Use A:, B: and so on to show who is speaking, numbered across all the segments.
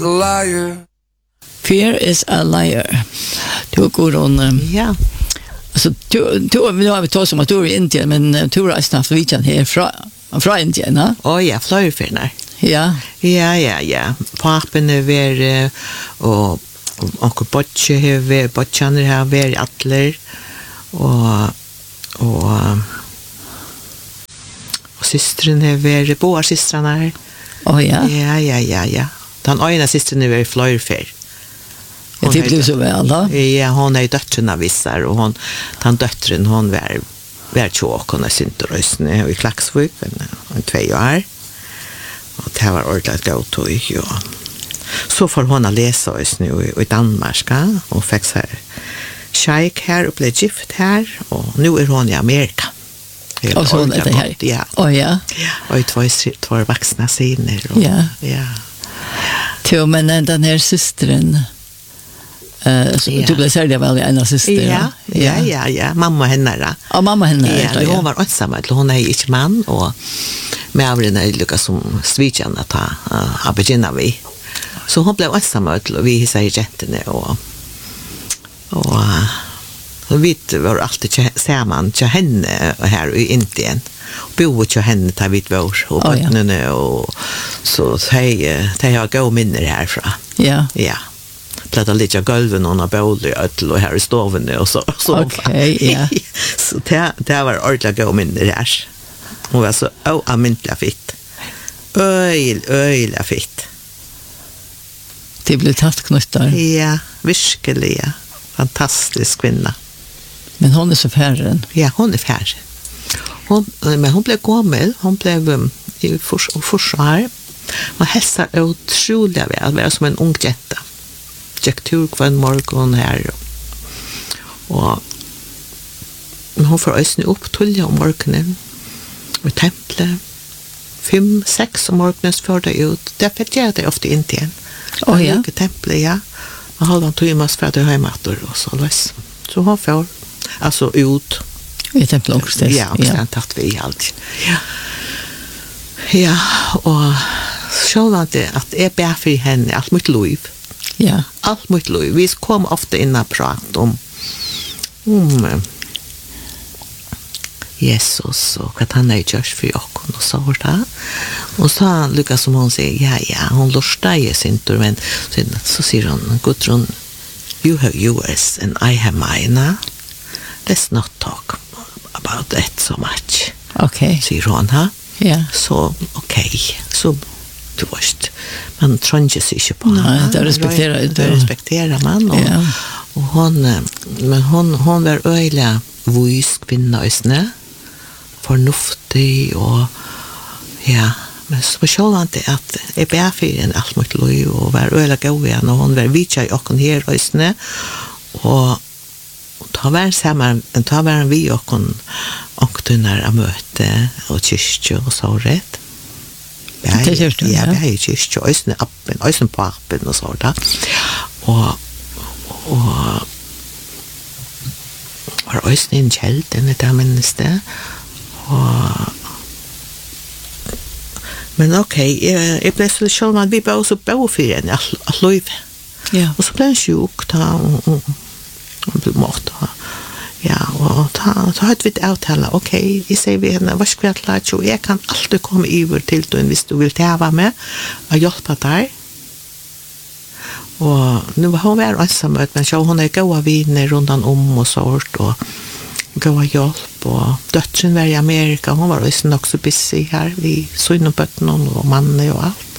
A: liar.
B: Fear is a liar. Du går on.
C: Ja.
B: Alltså nu har vi talat om att du är i Indien, men du har snart vidjan här från Indien, va?
C: Ja, flöjfärnar.
B: Ja.
C: Ja. Papen är och botche har botchaner har varit atler och systern har varit båda systrarna.
B: Ja.
C: Ja. Den ena systern är varit flöjfär.
B: Jag tycker du så väl då.
C: Ja, hon är döttren av vissar och den döttren hon var tjock, hon är synterösne i Klaxvik, en 2 år. Och det var ordentligt gott och ja. Så får hon att läsa oss nu i Danmark och fick så här sheik här och blev gift här och nu är hon i Amerika.
B: Och så är det här.
C: Ja.
B: Ja.
C: Och två vuxna syner.
B: Ja. Till men den här systern du blev särskilt väl en syster.
C: Ja. Mamma henne.
B: Ja, mamma henne.
C: Ja, hon var ensam. Hon är inte man och med av den är lyckas som switchen att ha begynna vi. Så hon blev ensam och vi säger jättene och vi var alltid samman till henne här i Indien. Bo till henne där vi var och barnen och så det har gå minner härifrån. Ja. Platta lite golven och bål och här i stoven och så.
B: Okej, ja.
C: Så det var ordentligt gå minner här. Hon var så oamintligt fitt. Öjla fitt.
B: Det blev tastknuttar.
C: Ja, virkelig. Fantastisk kvinna.
B: Men hon är så färren.
C: Ja, hon är färren. Men hon blev gammal. Hon blev i försvar. Man hälsar otroliga väl. Det var som en ung jänta. Jack tur kvann morgon här. Och hon får ösna upp tulja om morgonen. Och templet. 5-6 om morgonen för det ut. Därför gör det ofta inte igen. Ja. Templet, ja. Och halvan timmars för det hemmator och så lös. Så hon får alltså ut.
B: I templet också.
C: Ja, och sen tatt vi allt. Ja, och så att är bär för henne allt mitt liv.
B: Ja.
C: Allt mitt liv. Vi kom ofta in och prata om Jesus och vad han har gjort för oss och så där. Och så lyckas som hon säger, ja, hon lustar ju inte, men så säger hon, Gudrun, you have yours and I have mine. Let's not talk about that so much.
B: Okay.
C: Säger hon, ha?
B: Ja.
C: Så, okej. Så, du vet, man tränger sig inte på
B: henne. Nej, det
C: respekterar man. Och hon var öjliga vis kvinna isne, förnuftig och ja, men så själv inte att är bärfyren allt mot liv och var öjliga goda och hon var vitja i åken här isne och ta var vi åken och tunnar möte och kyrkje och så rätt. Ja, vi är kyrkje och isne på appen och så där. Och var også en kjeld, denne der menneske. Men jeg ble så selv at vi ble også bra for henne, at løyve.
B: Ja.
C: Og så ble hun sjuk, og ble mått. Ja, og da hadde vi et avtale. Jeg sier vi henne, hva skal jeg klare til? Jeg kan alltid komme over til den hvis du vil tæve med og hjelpe deg. Og nu var hon var ensam, men så hon är goda vänner runt om och sånt och goda hjälp och döttren var i Amerika, hon var också nog så busy här vi såg på någon och mannen och allt.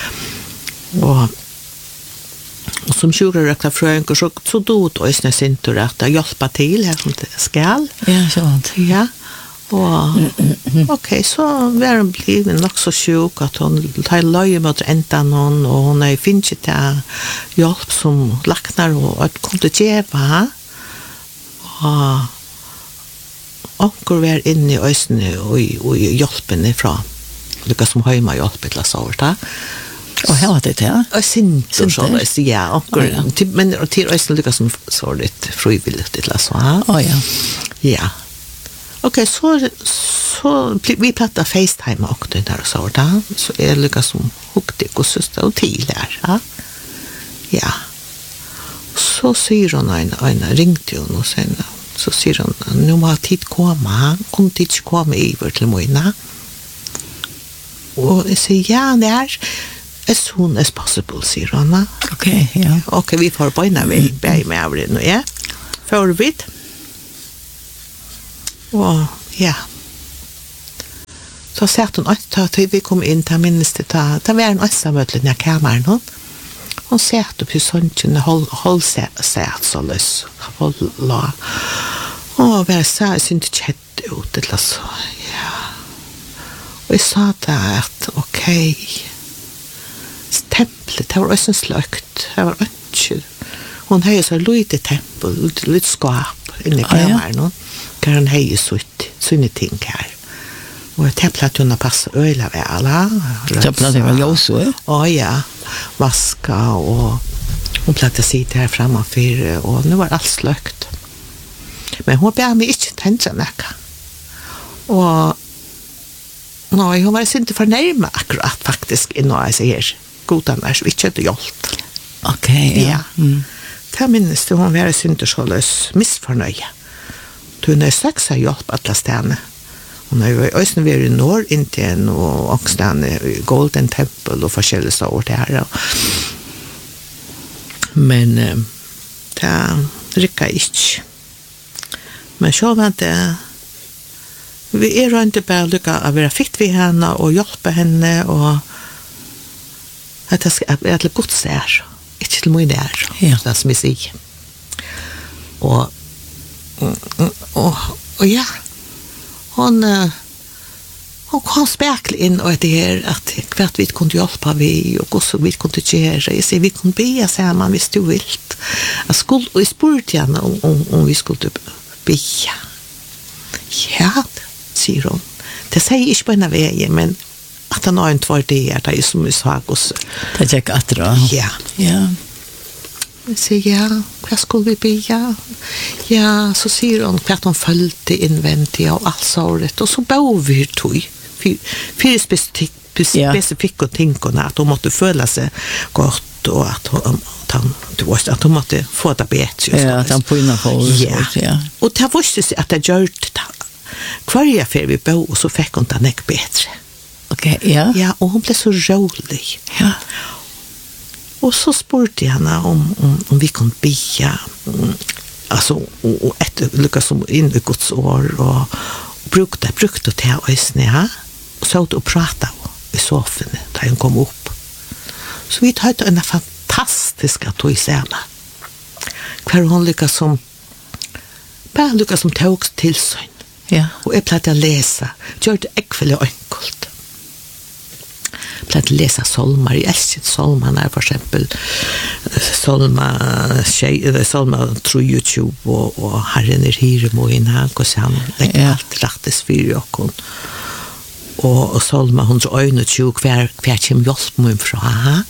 C: Och som sjukvårdare fröken så då också synter att hjälpa till här som det skall.
B: Ja, sånt.
C: Ja. Och så var hon blivit nog så sjuk att hon tar löje mot ändan och hon är finns inte hjälp som läknar och att kom till Jeva. Och var inne i ösnen och hjälpen ifrån. Lyckas som hemma hjälp till sårta.
B: Och här var det ja.
C: Och synt och så ja, och men till ösnen lyckas som så lite frivilligt till så. Ja. Okej, så vi pratar FaceTime och det där så där så är lyckas som hukte och syster och till där. Ja. Ja. Så sier hun en ringte hun og sen så sier hun, nu må tid komme, kunne tid ikke komme over til mine. Og jeg sier, ja, det as soon as possible, sier hun.
B: Ok, ja.
C: Ok, vi får bøyne vi, bæg med av det nå, ja. Får vi. Og, ja. Så sett hun, da vi kom inn, da minnes det, da var en øssamøtlen i kammeren, hun sett opp i sånn, holdsett så løs, la. Og jeg sa, jeg syntes ikke hett ut, eller så, ja. Og jeg sa da at, ok, templet, det var også sløkt, det var ikke, hun har jo så lite tempel, litt skap inne i kammeren, hvor han har jo sånne ting her. Og templet hun har passet øyla vel,
B: templet er vel også,
C: ja, vaska, og hun platte sitte her framför, og nu var alt sløkt. Men hun ber meg ikke tenke nekka. Og nei, hun var ikke fornærmet akkurat faktisk i noe jeg sier godan er så ikke hadde hjulpet.
B: Ok, ja.
C: Det minnes det hun var ikke så løs misfornøye. Hun er straks har hjulpet alle stedene. Hun har jo også vært i Nord-Indien og Oksdane, Golden Temple og forskjellige steder der. Men det rykket ikke. Men så var det vi er ikke bare lykket å være fikt ved henne og hjelpe henne og at det skal være til godt ser ikke til mye der det som jeg sier og ja hun kom spekelig inn og det her at hvert vi kunne hjelpe vi og hvordan vi kunne gjøre jeg sier vi kunne be sammen hvis du vil og jeg spurte henne om vi skulle be ja sier hun. Det sier ikke på en av veien, men at han har en tvær det er som vi sa også.
B: Det er ikke at da.
C: Ja.
B: Ja.
C: Jeg sier, ja, hva skulle vi be? Ja, så sier hun hva hun følte innvendig og alt såret, og så bør vi tog. Fyre spesifikke tingene, at hun måtte føle seg godt, og at hun måtte få det bedre.
B: Ja, at han på innenfor.
C: Ja. Og det var ikke at jeg gjør det da. Hver fer vi bo, og så fikk hun den ikke bedre.
B: Ok, ja.
C: Ja, og hun ble så rolig.
B: Ja.
C: Og så spurte jeg henne om vi kunne bya, altså, og etter lykkes som inn i Guds år, og brukte til øsene, ja, og så og prate i sofaen, da hun kom opp. Så vi tatt en fantastisk tog sammen. Hver hun lykkes som, bare lykkes som tog tilsyn.
B: Ja.
C: Og jeg pleide å lese, gjør det ekvelig enkelt. Jeg pleide å lese solmer, jeg elsket solmerne, for eksempel solmer 23 og Herren er hyre moina, og så han legger alt rettes for jokken. Og solmer 121, hver kommer hjelp min fra.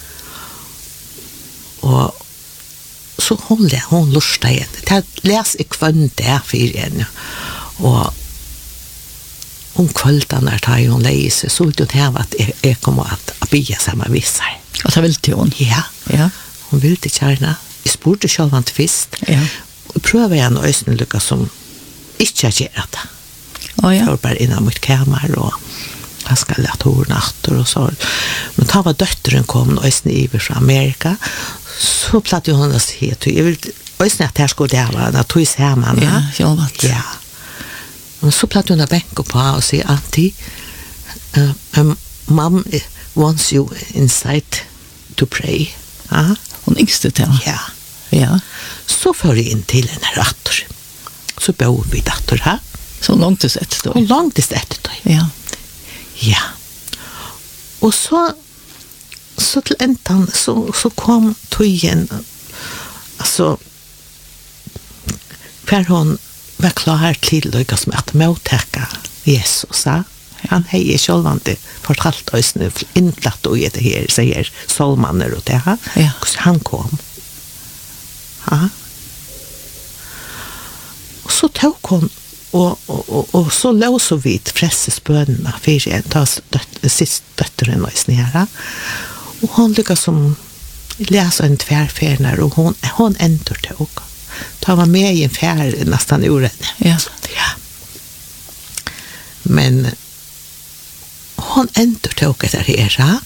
C: Og så hun lustet igjen. Jeg leser ikke hva det er for henne. Og om kvöldan tar hon läser så ut det att jag kommer att bya samma vissar.
B: Och så vill till hon.
C: Ja.
B: Ja.
C: Hon vill till kärna. Jag spurte själv han till fist.
B: Ja.
C: Och prövar jag en ösnen lycka som inte har gjort det.
B: Ja.
C: Jag var bara innan mitt kammar och jag ska lära tornattor och så. Men ta var dötteren kom och ösnen iver från Amerika så platt hon att säga att jag vill ösnen att här skulle det vara när tog sig hemma.
B: Ja, jag vet.
C: Ja. Og så platt hun bänka på og sier alltid Mom wants you inside to pray.
B: Hun yngste til.
C: Ja.
B: Ja.
C: Så får jeg inn til en ratter. Så bor vi datter her.
B: Så långt det sett då.
C: Og langt det etter.
B: Ja.
C: Ja. Og så til enten så kom tøyen altså hver hon var klar til lykkes med at mottaka Jesus. Han heier sjølvande fortalt oss nu innplatt og i det her, sier solmaner og det her.
B: Ja.
C: Han kom. Ja. Og så tok hun og så låser vi fresses bønene for en ta sist døtteren oss nere. Og hun lykkes som läsa en tvärfärnar och hon ändrar tog. Ta var med i en fär nästan ur henne.
B: Ja.
C: Ja. Men hon ändrar tog det här.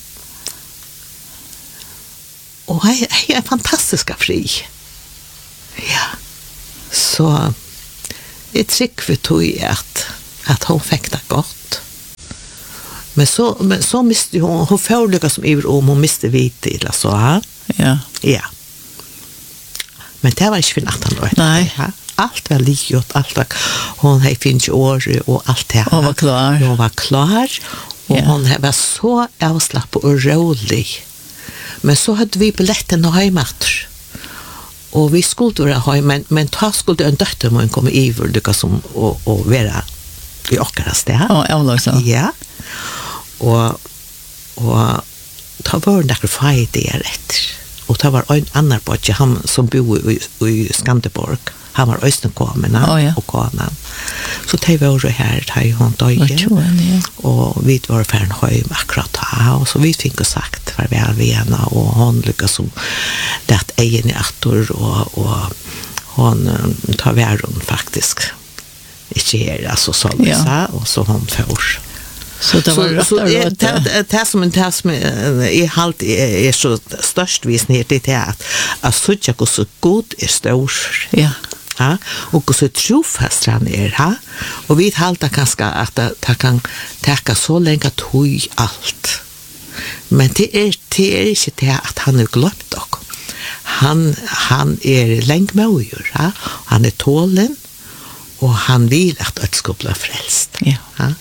C: Och jag är fantastiska fri. Ja. Så jag tycker vi tog att hon fick det gott. Men så miste hon förlyckas som ur om hon miste vit eller så här.
B: Ja.
C: Ja. Men det var inte för natten då.
B: Nej.
C: Ja. Allt var likgjort, allt var hon hade finns år och allt det.
B: Hon var klar.
C: Hon var klar och
B: Ja.
C: hon var så avslappnad och rolig. Men så hade vi biljetten hemåt. Och vi skulle vara hem, men ta skulle en dotter man komma över det som och vara i åkara sted.
B: Ja, jag så.
C: Ja. Och ta var det fight där rätt. Och ta var en annan på han som bor i Skanderborg. Han var östkommen och kanan. Så det var det här där hon döde. Och vi var färn hem akkurat här och så vi fick sagt farväl Vena och hon lyckas som det egen attor och hon tar världen faktiskt. Inte här alltså så och så hon får.
B: Så det var
C: det som är halt är så störst visning det är att söka hur så god är stor.
B: Ja.
C: Ja, och så trofast han är här. Och vi halta kanske att det kan täcka så länge tog allt. Men det är inte det att han är glömt dock. Han är längdmöjor, ja? Han är tålen och han vill att det ska bli frälst.
B: Ja.
C: Ja.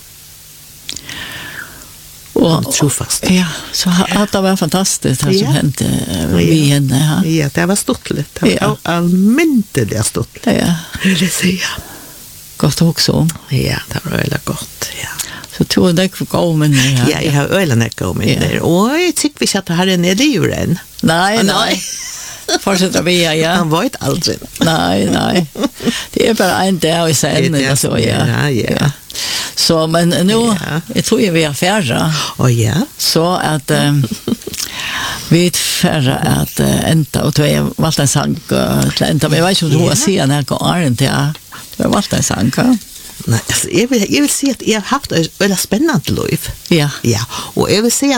B: Och trofast. Ja, så allt var fantastiskt det som hände vid henne.
C: Ja, det var stortligt. Det var allmäntligt stortligt.
B: Ja.
C: Det säger jag.
B: Gott också.
C: Ja, det var väldigt gott. Ja.
B: Så tog det för gå men
C: ja, jag har ölen gå men där. Och jag tycker vi att det här är nere i djuren.
B: Nej. Fortsätter vi ja.
C: Han var inte aldrig.
B: Nej. Det är bara en dag i sen eller så ja. Så men nu jag tror vi är färdiga.
C: Ja.
B: Så att vi är färdiga att ända och det är valt en sång till ända. Men jag vet inte hur jag ser när jag går in till det var valt en sång.
C: Nej, alltså, jag vill säga att jag har haft ett väldigt spännande liv. Ja. Och jag vill säga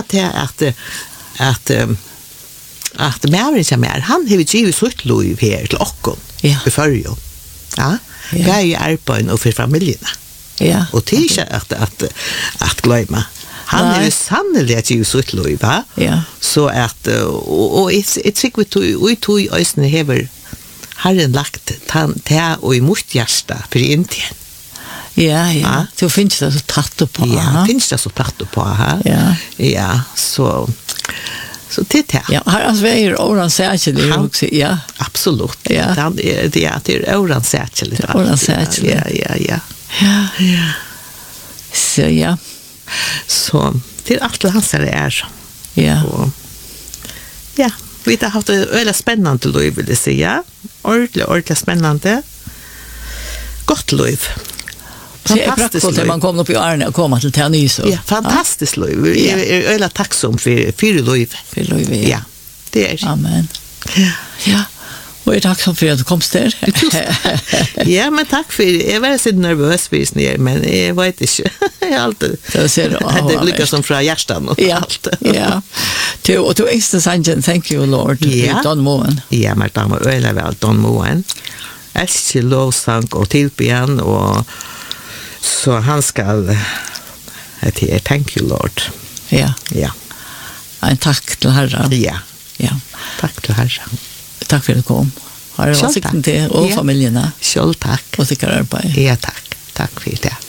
C: att Maverick mer han har ju sitt liv här till Ockon i förrjun. Ja. Jag är ju arbeid och för familjerna.
B: Ja.
C: Och det är inte att glömma. Han är ju sannolikt ju sitt liv, va?
B: Ja.
C: Så att och jag tycker vi tog i ösnen hever Herren lagt det och i mitt hjärta för Indien.
B: Ja. Så finns det så tatt på.
C: Ja, finns det så tatt på här. Ja, så det här.
B: Ja, här alltså är oran särskilt också, ja.
C: Absolut.
B: Ja.
C: Det är oran särskilt.
B: Oran särskilt.
C: Ja.
B: Så ja.
C: Så det är allt hans är.
B: Ja.
C: Och, ja, vi har haft ett väldigt spännande liv vill jag säga. Ordentligt spännande. Gott liv.
B: Fantastiskt liv. Man kommer upp i Arne och kommer till Ternys.
C: Ja, fantastiskt liv. Jag är väldigt tacksam för liv.
B: För liv.
C: Ja, det är.
B: Amen. Ja. Och jag är tacksam för att du kom där.
C: Ja, men tack för det. Jag var så nervös för det, men jag vet inte. Jag alltid.
B: Det ser
C: det lyckas som från hjärtan och allt.
B: Ja. Och du extra sanjen, thank you Lord. Don Moen.
C: Ja, men det var väldigt väl Don Moen. Älskar lovsang och tillbön och så han ska thank you Lord.
B: Ja. En tack till Herren.
C: Ja. Tack till Herren.
B: Tack för att du kom. Har du åsikten till och familjerna?
C: Själv tack.
B: Och tycker arbete.
C: Ja, tack. Tack för det.